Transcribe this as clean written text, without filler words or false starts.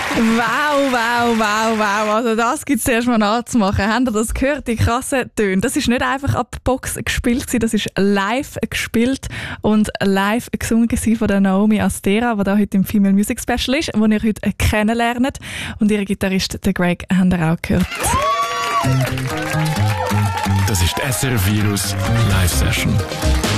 Wow. Also das gibt es zuerst mal nachzumachen. Habt ihr das gehört, die krassen Töne? Das ist nicht einfach ab der Box gespielt gewesen, das ist live gespielt und live gesungen von der Naomi Astera, die da heute im Female Music Special ist, den ihr heute kennenlernt. Und ihr Gitarrist, der Greg, habt ihr auch gehört. Das ist die SRF Virus Live Session.